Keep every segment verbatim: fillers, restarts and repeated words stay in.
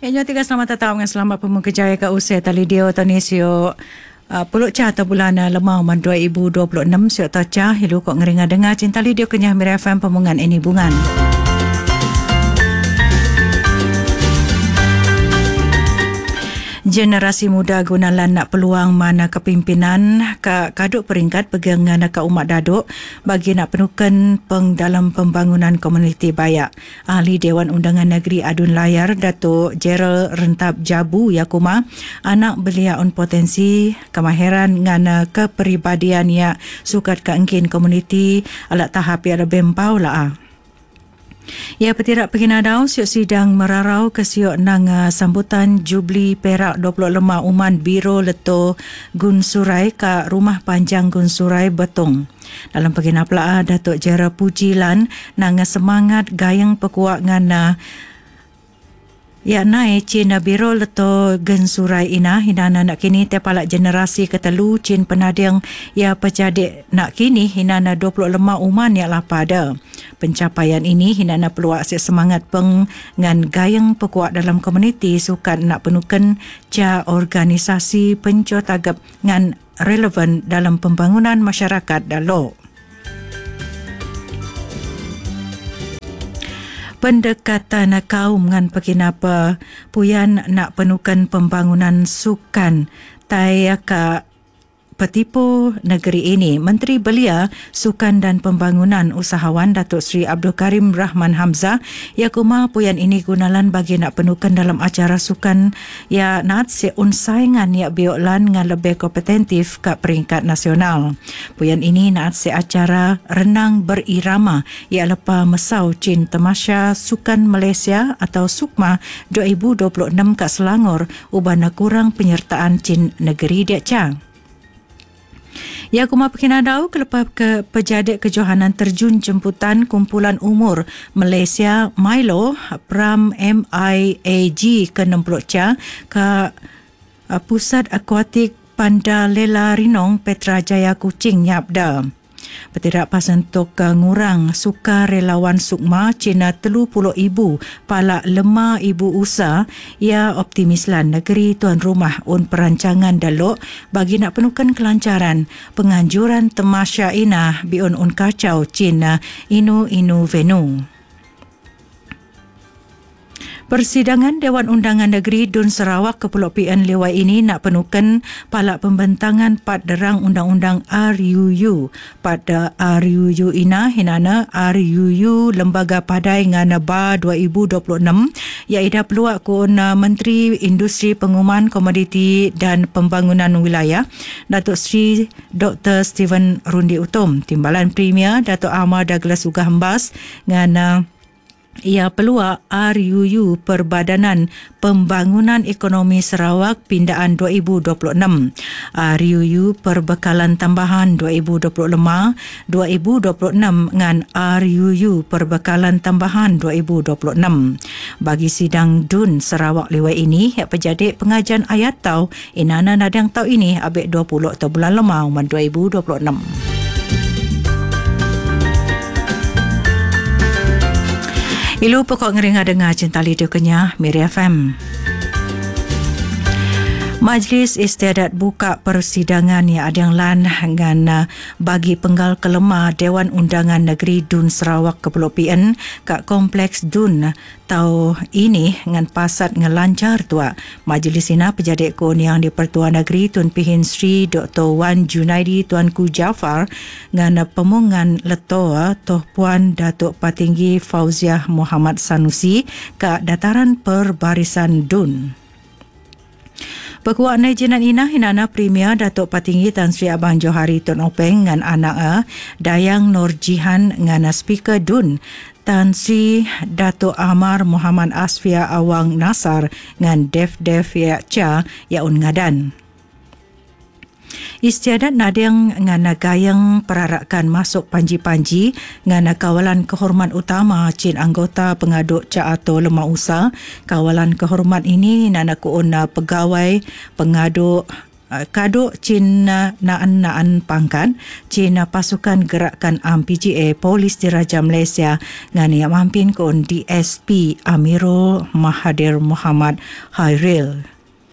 Yang juga selamat datang dengan selamat pemukajaya ke usia tali dia tanisio uh, puluk cah atau bulan uh, lemah man dua ribu dua puluh enam siok tacah hilu kok ngeringa dengar cinta li dia kenyah Mira F M pemungan ini bungan. Generasi muda gunalan nak peluang mana kepimpinan ka kaduk peringkat pegangan ka umat daduk bagi nak penukan peng dalam pembangunan komuniti bayak. Ahli Dewan Undangan Negeri Adun Layar Datuk Gerald Rentap Jabu Yakuma anak belia on potensi kemahiran ngana kepribadian ya sukat keengkin komuniti alat tahap ya lebih empau lah. Ya petirak penginadau siok sidang merarau ke siok nang uh, sambutan Jubli Perak dua puluh lima Uman Biro Leto Gun Surai ka Rumah Panjang Gun Surai Betong. Dalam pegina pelaa Datuk Jera Pujilan nang semangat gayang pekuak ngana ya naik Cina Biro Leto Gun Surai ina hinana nak kini tepalak generasi ketelu Cin penading ya pejadik nak kini hinana dua puluh lima uman ya lapada. Pencapaian ini hinana peluak semangat peng ngan gayang pekuak dalam komuniti sukan nak penukan ca organisasi pencot agap ngan relevan dalam pembangunan masyarakat dalo. Pendekatan kaum ngan pekinapa puyan nak penukan pembangunan sukan tayaka petipu negeri ini. Menteri Belia Sukan dan Pembangunan Usahawan Datuk Seri Abdul Karim Rahman Hamzah yakuma puyan ini gunalan bagi nak penukan dalam acara sukan ya naat seun saingan ya bioklan ngan lebih kompetentif ke peringkat nasional. Puyan ini naat se acara renang berirama ya lepa mesau Cin Tamasya Sukan Malaysia atau SUKMA dua ribu dua puluh enam kat Selangor ubana kurang penyertaan Cin negeri dia cang. Ya kuma pekinadau kelepah ke pejadik kejohanan terjun jemputan kumpulan umur Malaysia Milo Pram M I A G ke enam puluh ca ke uh, Pusat Akuatik Panda Lela Rinong Petrajaya Kuching Nyapda. Petirak pasentuk ngurang suka relawan SUKMA Cina telu puluh ibu palak lema ibu usaha ia optimislan negeri tuan rumah un perancangan dalok bagi nak penukan kelancaran penganjuran Tamasya ina biun un kacau Cina inu inu venu. Persidangan Dewan Undangan Negeri Dun Sarawak ke Pulau P N Lewai ini nak penukan palak pembentangan Pat Derang Undang-Undang R U U. Pada R U U ina hinana R U U Lembaga Padai ngana Ba dua ribu dua puluh enam iaitu peluak kun Menteri Industri Pengumuman Komoditi dan Pembangunan Wilayah Datuk Seri Doktor Stephen Rundi Utom. Timbalan Premier Datuk Ahmad Douglas Ugah Hembas ngana ia peluang R U U Perbadanan Pembangunan Ekonomi Sarawak pindaan dua ribu dua puluh enam. R U U Perbekalan Tambahan dua ribu dua puluh lima dua ribu dua puluh enam dengan R U U Perbekalan Tambahan dua ribu dua puluh enam. Bagi sidang Dun Sarawak Lewai ini, hak pejadik pengajian ayat tau inana nadang tau ini abek dua puluh atau bulan lemah dua ribu dua puluh enam. Ilu pokok ngeringa dengar cinta lidu kenyah Mira F M. Majlis Istiadat buka persidangan yang ada yang lan dengan bagi penggal kelema Dewan Undangan Negeri Dun Sarawak ke Pulau P N kat Kompleks Dun tau ini dengan pasat ngelancar tua. Majlis ini pejadik kon yang di Pertuan Negeri Tun Pihin Sri Doktor Wan Junaidi Tuanku Jafar dengan pemungan letoa Toh Puan Datuk Patinggi Fauziah Muhammad Sanusi kat dataran perbarisan Dun. Pekuak Najinan Ina Hinana Premier Datuk Patinggi Tan Sri Abang Johari Tun Openg dengan anak a Dayang Nur Jihan dengan Speaker Dun Tan Sri Datuk Amar Muhammad Asfia Awang Nasar dengan Def Def Ya Cha Yaun Ngadan. Istiadat nadang ngana gayang perarakan masuk panji-panji ngana kawalan kehormat utama Cin anggota pengaduk Ca Ato Lemah Usa. Kawalan kehormat ini nana kuona pegawai pengaduk uh, kaduk cin uh, naan-naan pangkat cin uh, pasukan gerakan A M P G A Polis Diraja Malaysia ngani mampin kon D S P Amirul Mahathir Mohamad Hairil.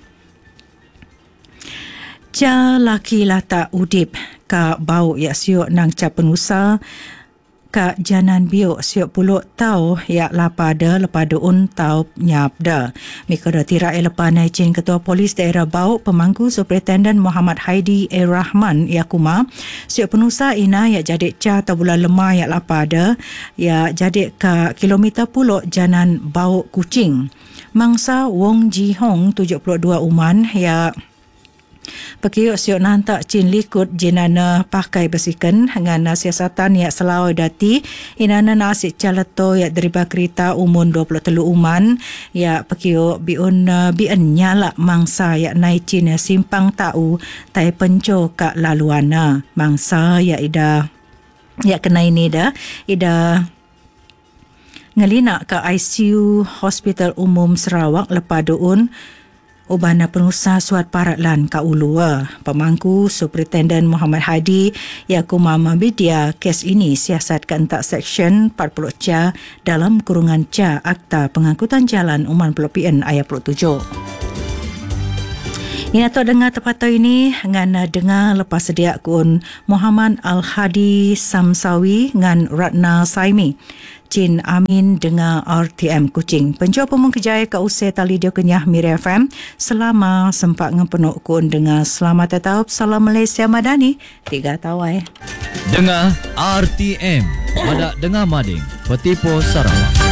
Ja laki lata udip ka bau ya siok nang ca penusa ka janan biok siok puluk tau ya lapada lepada un tau nyapda. Mikada tirai lepanai cin Ketua Polis Daerah Bau Pemangku Superintendent Muhammad Haidi A. Rahman ya kuma siok penusa ina ya jadi ca tabula lemah ya lapada ya jadi ka kilometer puluk janan bau kucing. Mangsa Wong Ji Hong tujuh puluh dua uman ya Pekiyok siok nantak cin likut jenana pakai besikan dengan siasatan ya selawai dati inana nasik calato ya deriba kereta umun dua puluh tiga uman ya pekiyok biun uh, bian nyala mangsa ya nai cin ya simpang tau tai penco ka laluana mangsa ya ida ya kena ini dah ida ngelina ke I C U Hospital Umum Sarawak lepas doon ubana penusa suat paratlan ka ulua. Pemangku Superintendent Muhammad Hadi ya kumama media kes ini siasat ke entak Seksyen empat puluh C dalam kurungan C Akta Pengangkutan Jalan Uman Pulau P N ayat dua puluh tujuh. Ini atau dengar tepatah ini dengan dengar lepas sedia kun Muhammad Al-Hadi Samsawi dengan Ratna Saimi. Cin Amin dengan R T M Kuching. Penjual pemung kejaya ke usai tali dia kenyah Miri F M. Selama sempat ngepenuk kun dengan selamat tetap. Salam Malaysia Madani. Tiga tawai. Dengar R T M. Pada dengar mading. Petipo Sarawak.